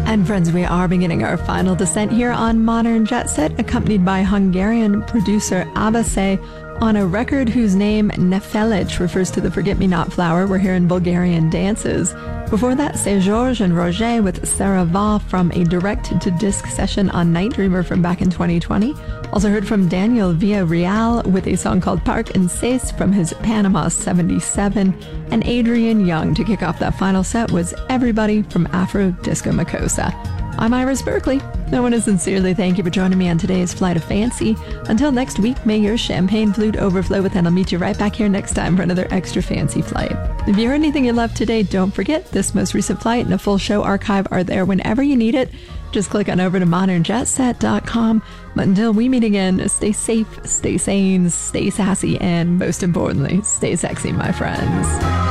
And friends, we are beginning our final descent here on Modern Jet Set, accompanied by Hungarian producer Abase on a record whose name Nefelic refers to the forget-me-not flower. We're hearing Bulgarian dances. Before that, c'est Georges and Roger with Sarah Va from a direct-to-disc session on Night Dreamer from back in 2020. Also heard from Daniel Villarreal with a song called Park and Sace from his Panama 77. And Adrian Young to kick off that final set was Everybody from Afro Disco Makossa. I'm Iris Berkeley. I want to sincerely thank you for joining me on today's Flight of Fancy. Until next week, may your champagne flute overflow with, and I'll meet you right back here next time for another extra fancy flight. If you heard anything you loved today, don't forget this most recent flight and a full show archive are there whenever you need it. Just click on over to modernjetset.com. But until we meet again, stay safe, stay sane, stay sassy, and most importantly, stay sexy, my friends.